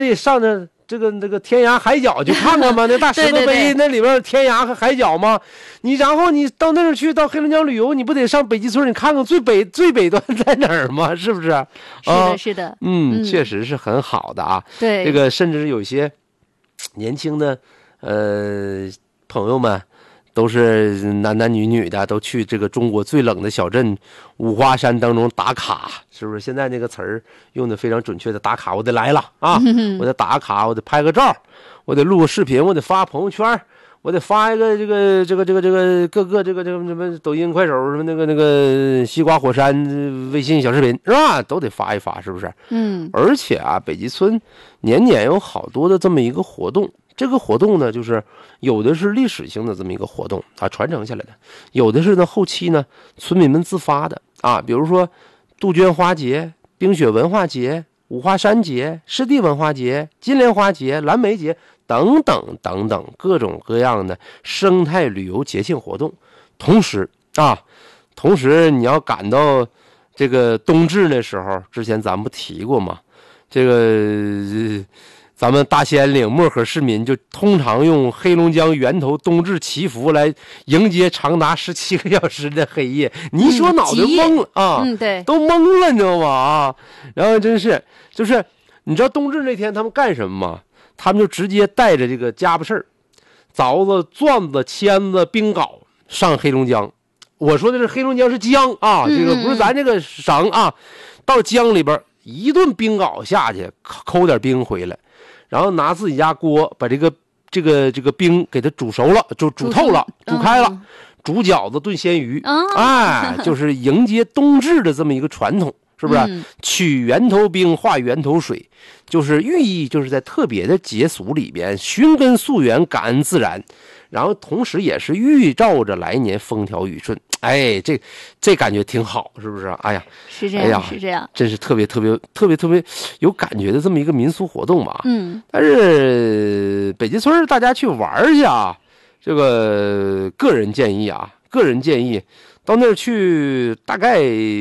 得上这个天涯海角去看看吗？那大石头碑那里边天涯和海角吗？然后你到那儿去，到黑龙江旅游，你不得上北极村，你看看最北端在哪儿吗？是不是？ 是的， 确实是很好的啊。 对， 这个甚至有一些年轻的朋友们，都是男女的，都去这个中国最冷的小镇五花山当中打卡，是不是？现在那个词儿用的非常准确的，打卡，我得来了啊！我得打卡，我得拍个照，我得录个视频，我得发朋友圈，我得发一个这个各个这个什么抖音、快手什么那个西瓜火山微信小视频是吧？都得发一发，是不是？而且啊，北极村年年有好多的这么一个活动。这个活动呢，就是有的是历史性的这么一个活动啊，传承下来的；有的是呢，后期呢，村民们自发的啊，比如说杜鹃花节、冰雪文化节、五花山节、湿地文化节、金莲花节、蓝莓节等等各种各样的生态旅游节庆活动。同时你要赶到这个冬至那时候，之前咱们不提过吗？这个咱们大兴安岭漠河市民就通常用黑龙江源头冬至祈福来迎接长达17个小时的黑夜。你一说脑袋懵了啊， 对， 都懵了，你知道吗？啊，然后就是你知道冬至那天他们干什么吗？他们就直接带着这个家伙事儿，凿子、钻子、签子、冰镐上黑龙江。我说的是黑龙江是江啊，这个不是咱这个省啊，到江里边一顿冰镐下去，抠点冰回来。然后拿自己家锅把这个冰给它煮熟了，就煮透了，煮开了，煮饺子炖鲜鱼，就是迎接冬至的这么一个传统，是不是？取源头冰化源头水，就是寓意就是在特别的节俗里边寻根溯源，感恩自然，然后同时也是预兆着来年风调雨顺。哎，这感觉挺好，是不是？哎呀， 是这样，是这样， 真是特别有感觉的这么一个民俗活动吧。但是北极村大家去玩去啊，这个个人建议到那儿去大概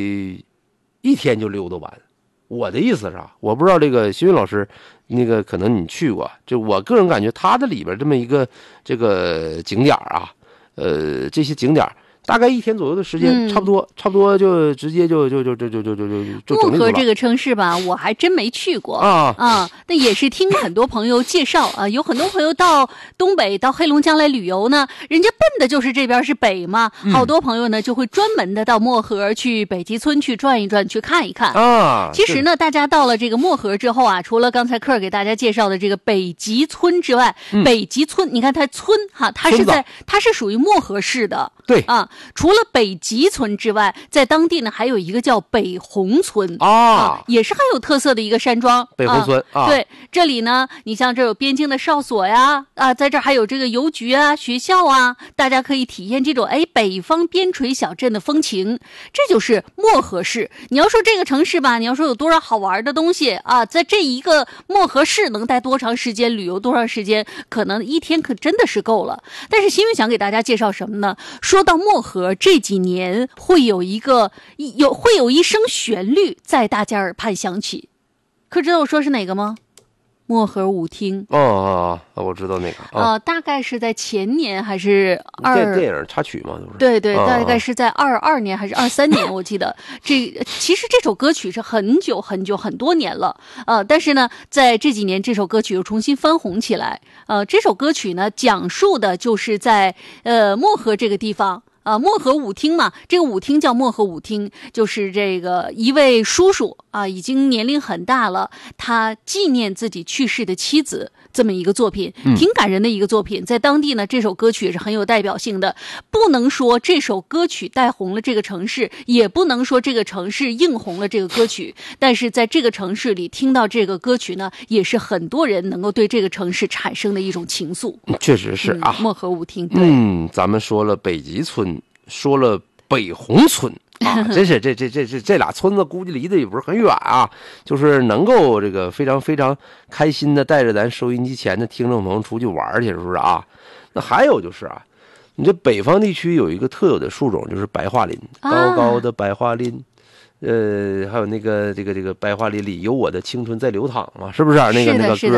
1天就溜达完。我的意思是啊，我不知道这个新云老师，那个可能你去过，就我个人感觉，它的里边这么一个这个景点啊，这些景点。大概1天左右的时间，差不多就直接就整漠河这个城市吧，我还真没去过那也是听很多朋友介绍啊，有很多朋友到东北到黑龙江来旅游呢，人家奔的就是这边是北嘛，好多朋友呢就会专门的到漠河去北极村去转一转，去看一看其实呢，大家到了这个漠河之后啊，除了刚才克尔给大家介绍的这个北极村之外，北极村你看它村哈，它是属于漠河市的， 对啊。除了北极村之外，在当地呢还有一个叫北红村也是很有特色的一个山庄。 北红村对，这里呢，你像这有边境的哨所呀，在这还有这个邮局啊、学校啊，大家可以体验这种北方边陲小镇的风情。这就是漠河市。你要说这个城市吧，你要说有多少好玩的东西啊，在这一个漠河市能待多长时间，旅游多长时间，可能1天可真的是够了。但是新闻想给大家介绍什么呢？说到漠河这几年会有一声旋律在大家耳畔响起，可知道我说是哪个吗？漠河舞厅。 我知道那个大概是在前年还是电影插曲嘛， 对，大概是在22年还是23年，我记得其实这首歌曲是很久很多年了但是呢，在这几年这首歌曲又重新翻红起来。这首歌曲呢，讲述的就是在漠河这个地方。漠河舞厅嘛，这个舞厅叫漠河舞厅，就是这个一位叔叔已经年龄很大了，他纪念自己去世的妻子，这么一个作品，挺感人的一个作品。在当地呢，这首歌曲也是很有代表性的。不能说这首歌曲带红了这个城市，也不能说这个城市映红了这个歌曲，但是在这个城市里听到这个歌曲呢，也是很多人能够对这个城市产生的一种情愫。 确实是漠河舞厅。对， 咱们说了北极村，说了北红村真是这俩村子估计离得也不是很远就是能够这个非常非常开心的带着咱收音机前的听众朋友出去玩去，是不是那还有就是你这北方地区有一个特有的树种，就是白桦林，高高的白桦林， 还有那个这个白桦林里有我的青春在流淌嘛，是不是啊？那个是的